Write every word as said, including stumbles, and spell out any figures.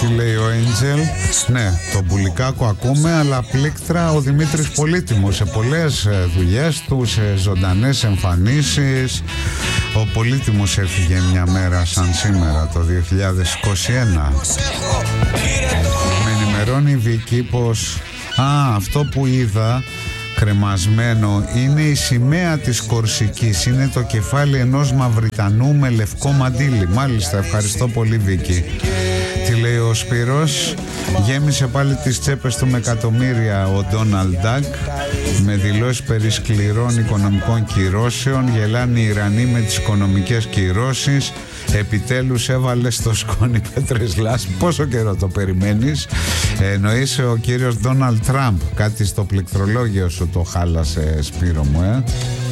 Τι λέει ο Έντζελ? Ναι, τον Πουλικάκο ακούμε, αλλά πλήκτρα ο Δημήτρης Πολύτιμος σε πολλές δουλειές του, σε ζωντανές εμφανίσεις. Ο Πολύτιμος έφυγε μια μέρα σαν σήμερα το δύο χιλιάδες είκοσι ένα. Με ενημερώνει η Βίκη πως α, αυτό που είδα κρεμασμένο είναι η σημαία της Κορσικής. Είναι το κεφάλι ενός Μαυριτανού με λευκό μαντίλι. Μάλιστα, ευχαριστώ πολύ Βίκη. Τι λέει ο Σπύρος? Γέμισε πάλι τις τσέπες του με εκατομμύρια ο Ντόναλντ Ντακ με δηλώσεις περί σκληρών οικονομικών κυρώσεων. Γελάνε οι Ιρανοί με τις οικονομικές κυρώσεις. Επιτέλους έβαλε στο σκόνη πέτρες λάσπη. Πόσο καιρό το περιμένεις? ε, Εννοείσαι ο κύριος Ντόναλντ Τραμπ. Κάτι στο πληκτρολόγιο σου το χάλασε, Σπύρο μου, ε?